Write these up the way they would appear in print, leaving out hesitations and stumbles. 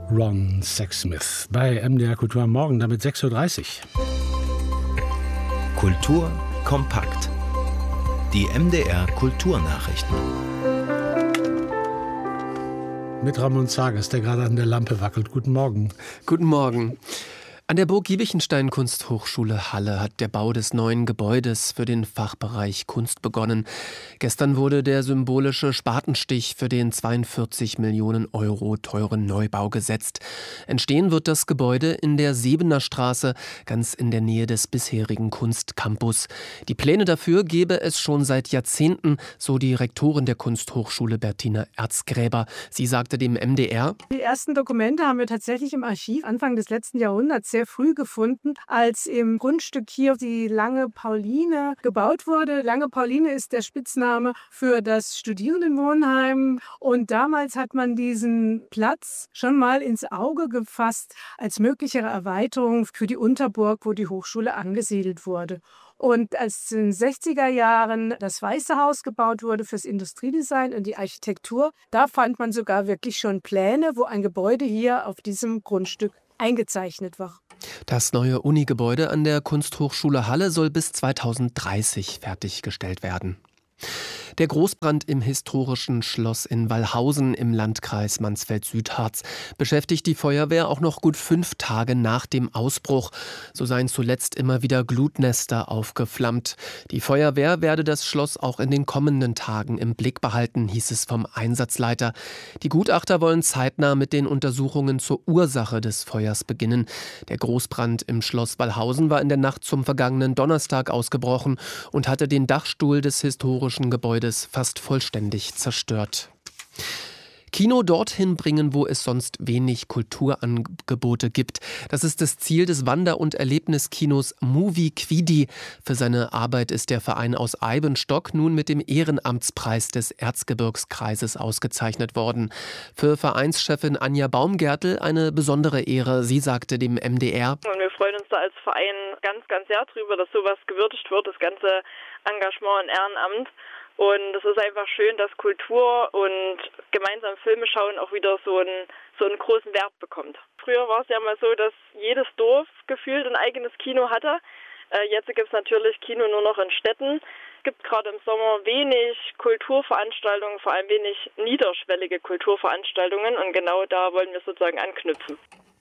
Ron Sexsmith bei MDR Kultur am Morgen, damit 6.30 Uhr. Kultur kompakt. Die MDR Kulturnachrichten. Mit Ramon Zages, der gerade an der Lampe wackelt. Guten Morgen. Guten Morgen. An der Burg Giebichenstein Kunsthochschule Halle hat der Bau des neuen Gebäudes für den Fachbereich Kunst begonnen. Gestern wurde der symbolische Spatenstich für den 42 Millionen Euro teuren Neubau gesetzt. Entstehen wird das Gebäude in der Sebener Straße, ganz in der Nähe des bisherigen Kunstcampus. Die Pläne dafür gebe es schon seit Jahrzehnten, so die Rektorin der Kunsthochschule Bettina Erzgräber. Sie sagte dem MDR: Die ersten Dokumente haben wir tatsächlich im Archiv Anfang des letzten Jahrhunderts sehr früh gefunden, als im Grundstück hier die Lange Pauline gebaut wurde. Lange Pauline ist der Spitzname für das Studierendenwohnheim. Und damals hat man diesen Platz schon mal ins Auge gefasst als mögliche Erweiterung für die Unterburg, wo die Hochschule angesiedelt wurde. Und als in den 60er Jahren das Weiße Haus gebaut wurde fürs Industriedesign und die Architektur, da fand man sogar wirklich schon Pläne, wo ein Gebäude hier auf diesem Grundstück eingezeichnet war. Das neue Unigebäude an der Kunsthochschule Halle soll bis 2030 fertiggestellt werden. Der Großbrand im historischen Schloss in Wallhausen im Landkreis Mansfeld-Südharz beschäftigt die Feuerwehr auch noch gut 5 Tage nach dem Ausbruch. So seien zuletzt immer wieder Glutnester aufgeflammt. Die Feuerwehr werde das Schloss auch in den kommenden Tagen im Blick behalten, hieß es vom Einsatzleiter. Die Gutachter wollen zeitnah mit den Untersuchungen zur Ursache des Feuers beginnen. Der Großbrand im Schloss Wallhausen war in der Nacht zum vergangenen Donnerstag ausgebrochen und hatte den Dachstuhl des historischen Gebäudes fast vollständig zerstört. Kino dorthin bringen, wo es sonst wenig Kulturangebote gibt. Das ist das Ziel des Wander- und Erlebniskinos Movie Quidi. Für seine Arbeit ist der Verein aus Eibenstock nun mit dem Ehrenamtspreis des Erzgebirgskreises ausgezeichnet worden. Für Vereinschefin Anja Baumgärtel eine besondere Ehre. Sie sagte dem MDR: Und wir freuen uns da als Verein ganz, ganz sehr drüber, dass sowas gewürdigt wird, das ganze Engagement und Ehrenamt. Und es ist einfach schön, dass Kultur und gemeinsam Filme schauen auch wieder so einen großen Wert bekommt. Früher war es ja mal so, dass jedes Dorf gefühlt ein eigenes Kino hatte. Jetzt gibt es natürlich Kino nur noch in Städten. Es gibt gerade im Sommer wenig Kulturveranstaltungen, vor allem wenig niederschwellige Kulturveranstaltungen. Und genau da wollen wir sozusagen anknüpfen.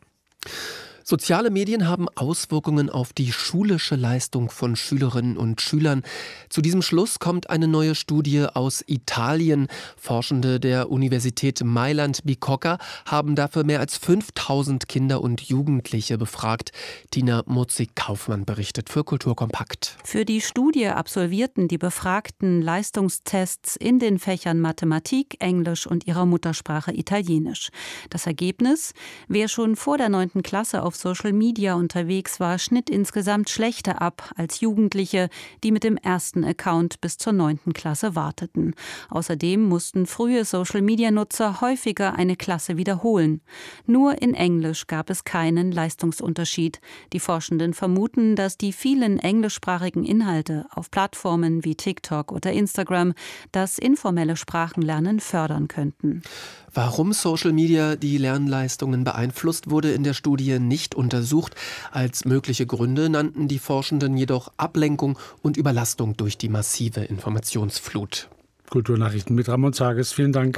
Soziale Medien haben Auswirkungen auf die schulische Leistung von Schülerinnen und Schülern. Zu diesem Schluss kommt eine neue Studie aus Italien. Forschende der Universität Mailand-Bicocca haben dafür mehr als 5000 Kinder und Jugendliche befragt. Tina Murzig-Kaufmann berichtet für Kultur kompakt. Für die Studie absolvierten die Befragten Leistungstests in den Fächern Mathematik, Englisch und ihrer Muttersprache Italienisch. Das Ergebnis: Wer schon vor der 9. Klasse auf Social Media unterwegs war, schnitt insgesamt schlechter ab als Jugendliche, die mit dem ersten Account bis zur 9. Klasse warteten. Außerdem mussten frühe Social Media Nutzer häufiger eine Klasse wiederholen. Nur in Englisch gab es keinen Leistungsunterschied. Die Forschenden vermuten, dass die vielen englischsprachigen Inhalte auf Plattformen wie TikTok oder Instagram das informelle Sprachenlernen fördern könnten. Warum Social Media die Lernleistungen beeinflusst, wurde in der Studie nicht untersucht. Als mögliche Gründe nannten die Forschenden jedoch Ablenkung und Überlastung durch die massive Informationsflut. Kulturnachrichten mit Ramon Zages. Vielen Dank.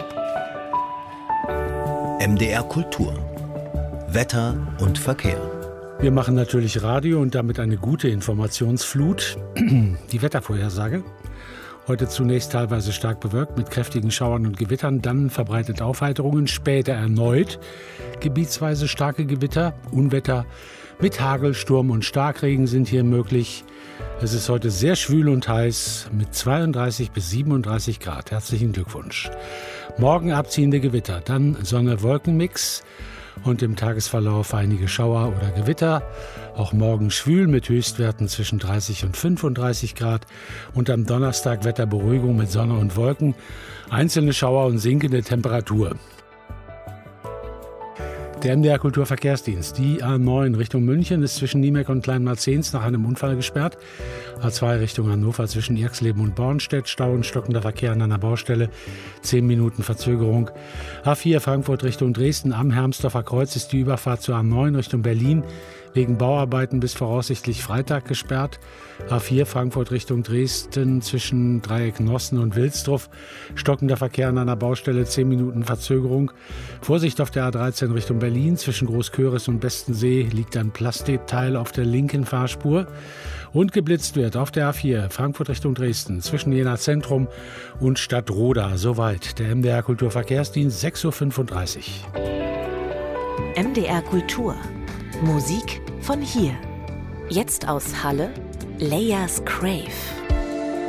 MDR Kultur. Wetter und Verkehr. Wir machen natürlich Radio und damit eine gute Informationsflut. Die Wettervorhersage. Heute zunächst teilweise stark bewölkt mit kräftigen Schauern und Gewittern, dann verbreitet Aufheiterungen, später erneut gebietsweise starke Gewitter, Unwetter mit Hagel, Sturm und Starkregen sind hier möglich. Es ist heute sehr schwül und heiß mit 32 bis 37 Grad. Herzlichen Glückwunsch. Morgen abziehende Gewitter, dann Sonne-Wolken-Mix und im Tagesverlauf einige Schauer oder Gewitter. Auch morgen schwül mit Höchstwerten zwischen 30 und 35 Grad. Und am Donnerstag Wetterberuhigung mit Sonne und Wolken, einzelne Schauer und sinkende Temperatur. Der MDR Kulturverkehrsdienst. Die A9 Richtung München ist zwischen Niemek und Kleinmarzens nach einem Unfall gesperrt. A2 Richtung Hannover zwischen Irxleben und Bornstedt. Stau und stockender Verkehr an einer Baustelle. 10 Minuten Verzögerung. A4 Frankfurt Richtung Dresden. Am Hermsdorfer Kreuz ist die Überfahrt zur A9 Richtung Berlin wegen Bauarbeiten bis voraussichtlich Freitag gesperrt. A4 Frankfurt Richtung Dresden zwischen Dreieck Nossen und Wilsdruff. Stockender Verkehr an einer Baustelle, 10 Minuten Verzögerung. Vorsicht auf der A13 Richtung Berlin. Zwischen Großköris und Bestensee liegt ein Plastikteil auf der linken Fahrspur. Und geblitzt wird auf der A4 Frankfurt Richtung Dresden zwischen Jena Zentrum und Stadtroda. Soweit der MDR Kulturverkehrsdienst, 6.35 Uhr. MDR Kultur. Musik von hier. Jetzt aus Halle, Leia's Crave.